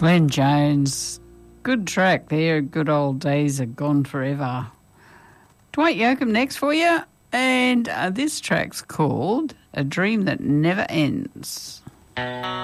Glenn Jones, good track there. Good old days are gone forever. Dwight Yoakam next for you, and this track's called A Dream That Never Ends.